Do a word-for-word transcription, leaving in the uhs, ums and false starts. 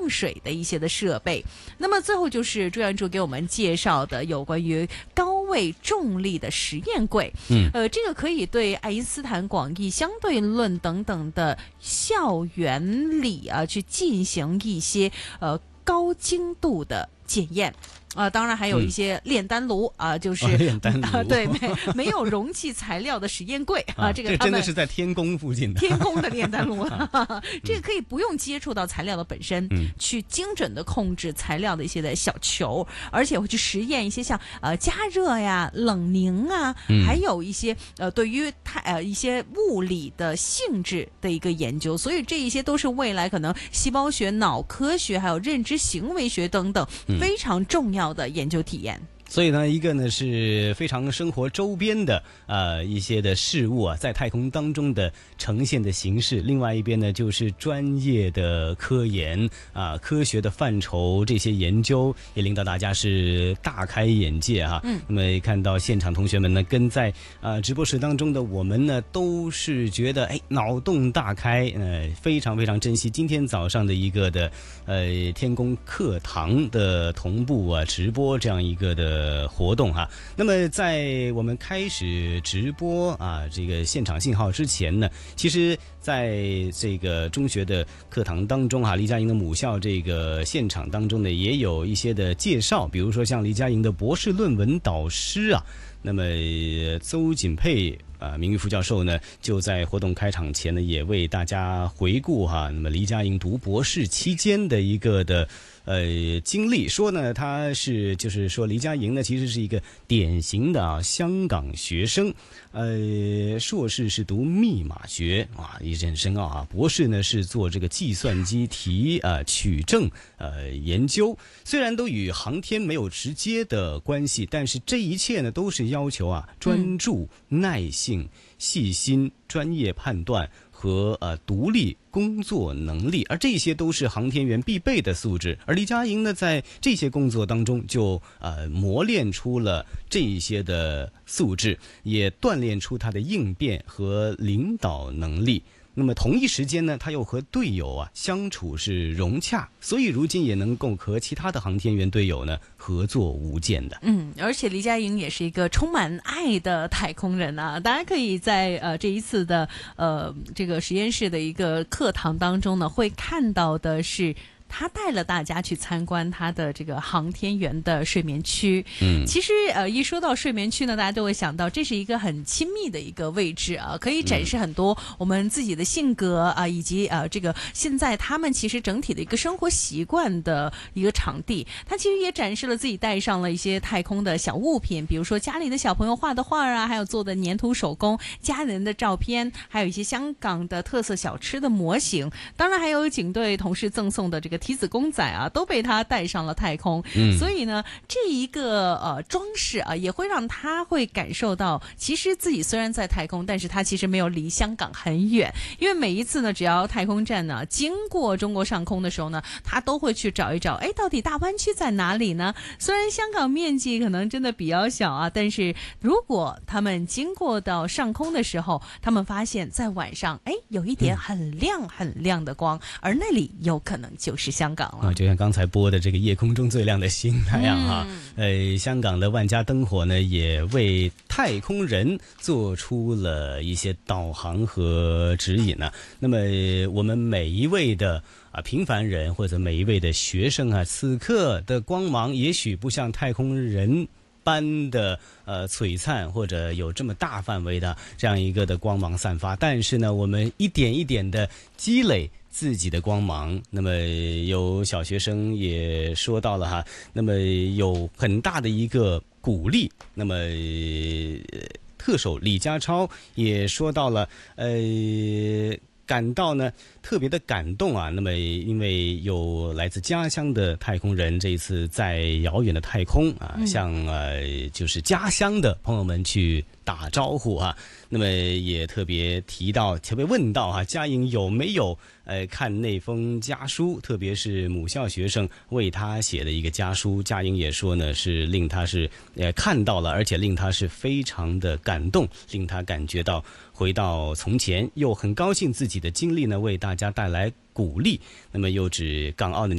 放水的一些的设备。那么最后就是朱元柱给我们介绍的有关于高位重力的实验柜，嗯，呃，这个可以对爱因斯坦广义相对论等等的校原理啊去进行一些呃高精度的检验。啊、呃，当然还有一些炼丹炉啊、嗯呃，就是、 哦、炼丹炉、 呃，对，没没有容器材料的实验柜啊， 啊这个这真的是在天宫附近的天宫的炼丹炉，啊、这个可以不用接触到材料的本身， 嗯、 去精准的控制材料的一些的小球，而且会去实验一些像呃加热呀、冷凝啊， 嗯、 还有一些呃对于它呃一些物理的性质的一个研究，所以这一些都是未来可能细胞学、脑科学还有认知行为学等等、嗯、非常重要的研究体验。 所以呢，一个呢是非常生活周边的呃一些的事物啊，在太空当中的呈现的形式；另外一边呢，就是专业的科研啊、呃，科学的范畴，这些研究也令到大家是大开眼界哈、啊。嗯，那么看到现场同学们呢，跟在啊、呃、直播室当中的我们呢，都是觉得哎脑洞大开，呃，非常非常珍惜今天早上的一个的呃天宫课堂的同步啊直播这样一个的。呃，活动哈，那么在我们开始直播啊这个现场信号之前呢，其实在这个中学的课堂当中哈，黎佳莹的母校这个现场当中呢，也有一些的介绍，比如说像黎佳莹的博士论文导师啊，那么邹锦佩啊，名誉副教授呢，就在活动开场前呢，也为大家回顾哈，那么黎佳莹读博士期间的一个的。呃，经历说呢，他是就是说，黎佳莹呢，其实是一个典型的啊香港学生，呃，硕士是读密码学，哇，一身深奥啊，博士呢是做这个计算机题啊、呃、取证呃研究，虽然都与航天没有直接的关系，但是这一切呢都是要求啊专注、耐性、细心、专业判断。和呃独立工作能力，而这些都是航天员必备的素质。而黎佳莹呢，在这些工作当中就呃磨练出了这一些的素质，也锻炼出他的应变和领导能力。那么同一时间呢，他又和队友啊相处是融洽，所以如今也能够和其他的航天员队友呢合作无间的。 嗯，而且黎佳莹也是一个充满爱的太空人啊！大家可以在呃这一次的呃这个实验室的一个课堂当中呢，会看到的是。他带了大家去参观他的这个航天员的睡眠区。嗯，其实呃一说到睡眠区呢，大家都会想到这是一个很亲密的一个位置啊，可以展示很多我们自己的性格啊，以及呃这个现在他们其实整体的一个生活习惯的一个场地。他其实也展示了自己带上了一些太空的小物品，比如说家里的小朋友画的画啊，还有做的粘土手工、家人的照片，还有一些香港的特色小吃的模型，当然还有警队同事赠送的这个提子公仔啊，都被他带上了太空。嗯，所以呢，这一个呃装饰啊，也会让他会感受到，其实自己虽然在太空，但是他其实没有离香港很远。因为每一次呢，只要太空站呢经过中国上空的时候呢，他都会去找一找，哎，到底大湾区在哪里呢？虽然香港面积可能真的比较小啊，但是如果他们经过到上空的时候，他们发现在晚上，哎，有一点很亮很亮的光，而那里有可能就是香港了。 啊，就像刚才播的这个夜空中最亮的星那样哈、嗯，呃，香港的万家灯火呢，也为太空人做出了一些导航和指引呢、啊。那么我们每一位的啊平凡人或者每一位的学生啊，此刻的光芒也许不像太空人般的呃璀璨，或者有这么大范围的这样一个的光芒散发，但是呢，我们一点一点的积累自己的光芒。那么有小学生也说到了哈，那么有很大的一个鼓励。那么特首李家超也说到了，呃。感到呢特别的感动啊！那么因为有来自家乡的太空人，这一次在遥远的太空啊，嗯、向呃就是家乡的朋友们去打招呼啊。那么也特别提到，特别问到啊，佳莹有没有呃看那封家书，特别是母校学生为他写的一个家书。佳莹也说呢，是令他是呃看到了，而且令他是非常的感动，令他感觉到回到从前，又很高兴自己的经历呢为大家带来鼓励。那么又指港澳的